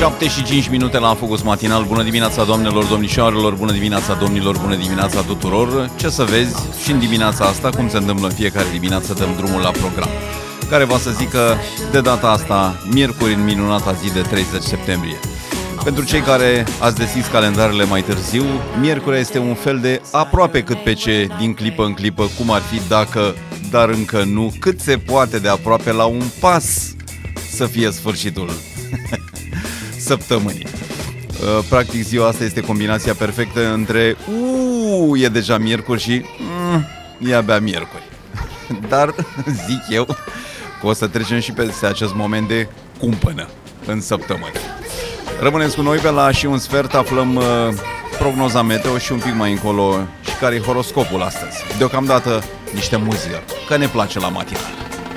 7:05 la Focus Matinal. Bună dimineața, doamnelor, domnișoarelor, bună dimineața, domnilor, bună dimineața tuturor. Ce să vezi, și în dimineața asta, cum se întâmplă în fiecare dimineață, dăm drumul la program, care va să zică de data asta, miercuri, în minunata zi de 30 septembrie. Pentru cei care ați deschis calendarele mai târziu, miercurea este un fel de aproape cât pe ce, din clipă în clipă, cum ar fi dacă, dar încă nu, cât se poate de aproape, la un pas să fie sfârșitul săptămânii. Practic ziua asta este combinația perfectă între e deja miercuri și e abia miercuri. Dar zic eu că o să trecem și peste acest moment de cumpănă în săptămână. Rămâneți cu noi, pe la și un sfert aflăm prognoza meteo și un pic mai încolo și care e horoscopul astăzi. Deocamdată niște muzică, că ne place la matinal.